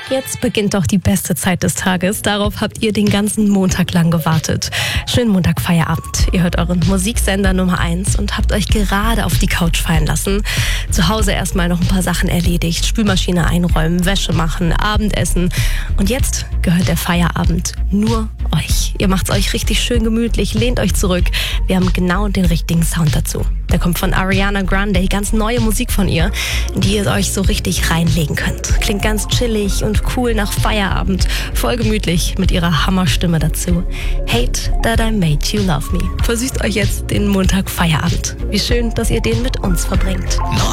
Jetzt beginnt doch die beste Zeit des Tages. Darauf habt ihr den ganzen Montag lang gewartet. Schönen Montag Feierabend. Ihr hört euren Musiksender Nummer 1 und habt euch gerade auf die Couch fallen lassen. Zu Hause erstmal noch ein paar Sachen erledigt. Spülmaschine einräumen, Wäsche machen, Abendessen. Und jetzt gehört der Feierabend nur euch. Ihr macht's euch richtig schön gemütlich, lehnt euch zurück. Wir haben genau den richtigen Sound dazu. Der kommt von Ariana Grande, ganz neue Musik von ihr, in die ihr euch so richtig reinlegen könnt. Klingt ganz chillig und cool nach Feierabend, voll gemütlich mit ihrer Hammerstimme dazu. Hate that I made you love me. Versüßt euch jetzt den Montag Feierabend. Wie schön, dass ihr den mit uns verbringt.